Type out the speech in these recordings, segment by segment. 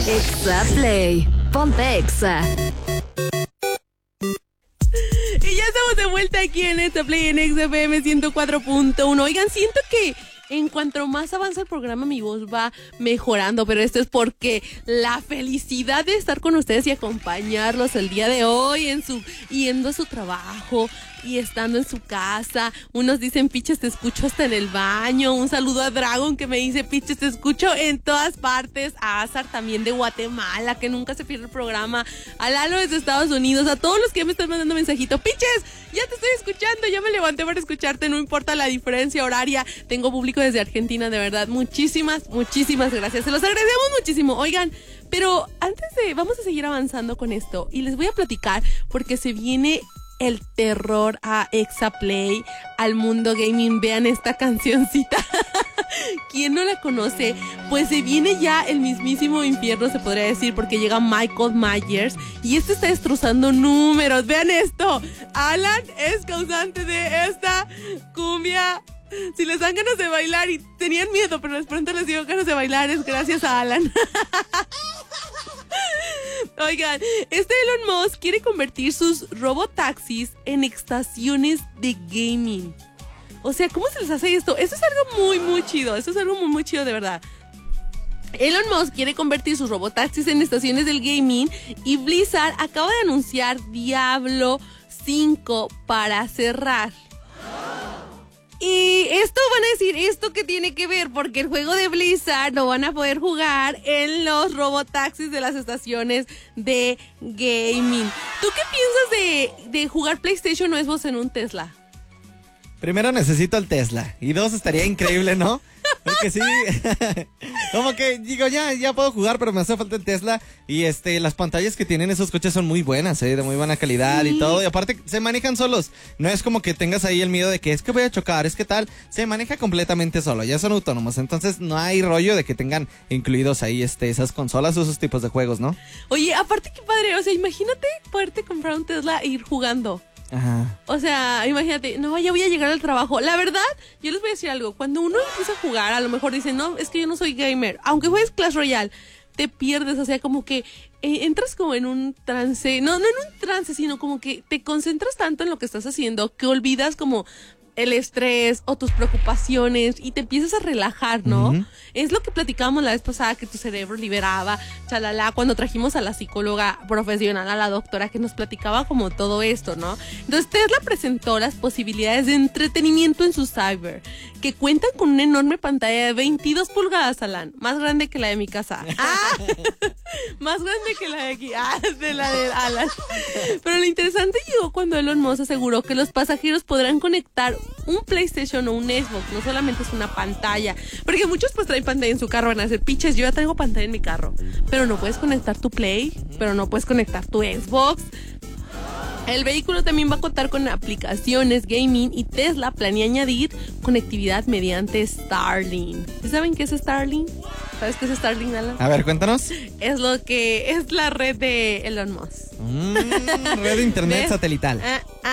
Exa Play. Ponte Exa. Y ya estamos de vuelta aquí en Exa Play en XFM 104.1. Oigan, siento que en cuanto más avanza el programa, mi voz va mejorando, pero esto es porque la felicidad de estar con ustedes y acompañarlos el día de hoy yendo a su trabajo y estando en su casa. Unos dicen, Piches, te escucho hasta en el baño. Un saludo a Dragon que me dice, Piches, te escucho en todas partes. A Azar también de Guatemala, que nunca se pierde el programa. A Lalo desde Estados Unidos. A todos los que me están mandando mensajito, Piches, ya te estoy escuchando, ya me levanté para escucharte, no importa la diferencia horaria. Tengo público desde Argentina, de verdad. Muchísimas gracias. Se los agradecemos muchísimo. Oigan, pero vamos a seguir avanzando con esto y les voy a platicar porque se viene el terror a Exa Play, al mundo gaming. Vean esta cancioncita. ¿Quién no la conoce? Pues se viene ya el mismísimo infierno, se podría decir, porque llega Michael Myers y este está destrozando números. Vean esto. Alan es causante de esta cumbia. Si les dan ganas de bailar y tenían miedo, pero de pronto les dio ganas de bailar, es gracias a Alan. Oigan, Elon Musk quiere convertir sus robotaxis en estaciones de gaming. O sea, ¿cómo se les hace esto? Eso es algo muy chido. Eso es algo muy chido, de verdad. Elon Musk quiere convertir sus robotaxis en estaciones del gaming y Blizzard acaba de anunciar Diablo 5 para cerrar. Y esto van a decir, ¿esto qué tiene que ver? Porque el juego de Blizzard lo van a poder jugar en los robotaxis de las estaciones de gaming. ¿Tú qué piensas de jugar PlayStation o Xbox en un Tesla? Primero necesito el Tesla. Y dos, estaría increíble, ¿no? Porque sí, como que digo, ya puedo jugar, pero me hace falta el Tesla. Y las pantallas que tienen esos coches son muy buenas, de muy buena calidad y todo. Y aparte se manejan solos. No es como que tengas ahí el miedo de que es que voy a chocar, es que tal. Se maneja completamente solo, ya son autónomos. Entonces no hay rollo de que tengan incluidos ahí esas consolas o esos tipos de juegos, ¿no? Oye, aparte qué padre, o sea, imagínate poderte comprar un Tesla e ir jugando. Ajá. O sea, imagínate, no, ya voy a llegar al trabajo. La verdad, yo les voy a decir algo. Cuando uno empieza a jugar, a lo mejor dicen, no, es que yo no soy gamer. Aunque juegues Clash Royale, te pierdes. O sea, como que entras como en un trance. No en un trance, sino como que te concentras tanto en lo que estás haciendo que olvidas como el estrés o tus preocupaciones y te empiezas a relajar, ¿no? Uh-huh. Es lo que platicábamos la vez pasada, que tu cerebro liberaba, chalala, cuando trajimos a la psicóloga profesional, a la doctora, que nos platicaba como todo esto, ¿no? Entonces Tesla presentó las posibilidades de entretenimiento en su Cyber, que cuentan con una enorme pantalla de 22 pulgadas, Alan, más grande que la de mi casa. Más grande que la de aquí, de la de Alan. Pero lo interesante llegó cuando Elon Musk aseguró que los pasajeros podrán conectar un PlayStation o un Xbox, no solamente es una pantalla, porque muchos pues traen pantalla en su carro, van a hacer Piches, yo ya traigo pantalla en mi carro, pero no puedes conectar tu Play, pero no puedes conectar tu Xbox. El vehículo también va a contar con aplicaciones gaming y Tesla planea añadir conectividad mediante Starlink. ¿Saben qué es Starlink? ¿Sabes qué es Starlink, Alan? A ver, cuéntanos. Es la red de Elon Musk. Red de internet satelital.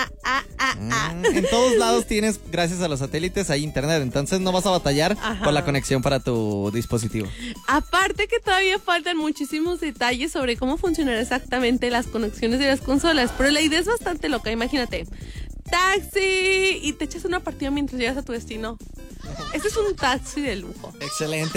En todos lados tienes, gracias a los satélites, hay internet, entonces no vas a batallar por la conexión para tu dispositivo. Aparte que todavía faltan muchísimos detalles sobre cómo funcionarán exactamente las conexiones de las consolas, pero la idea es bastante loca. Imagínate, taxi y te echas una partida mientras llegas a tu destino. Este es un taxi de lujo. Excelente.